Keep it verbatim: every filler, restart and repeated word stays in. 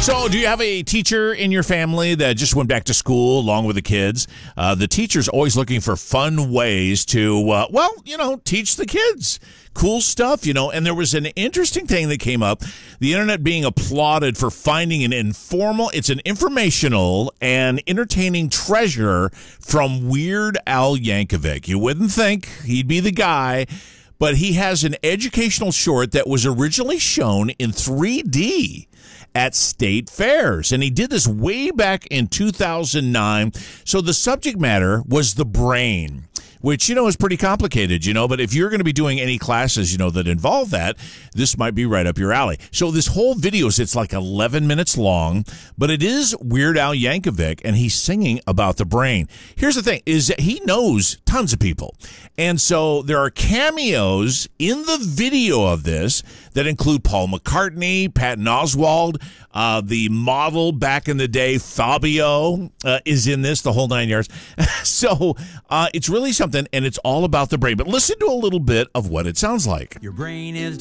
So, do you have a teacher in your family that just went back to school along with the kids? Uh, the teacher's always looking for fun ways to, uh, well, you know, teach the kids cool stuff, you know. And there was an interesting thing that came up. The internet being applauded for finding an informal, it's an informational and entertaining treasure from Weird Al Yankovic. You wouldn't think he'd be the guy, but he has an educational short that was originally shown in three D at state fairs. And he did this way back in two thousand nine. So the subject matter was the brain, which, you know, is pretty complicated, you know, but if you're going to be doing any classes, you know, that involve that, this might be right up your alley. So this whole video is, it's like eleven minutes long, but it is Weird Al Yankovic, and he's singing about the brain. Here's the thing, is that he knows tons of people. And so there are cameos in the video of this that include Paul McCartney, Patton Oswalt, uh, the model back in the day, Fabio, uh, is in this, the whole nine yards. So uh, it's really something, and it's all about the brain. But listen to a little bit of what it sounds like. Your brain is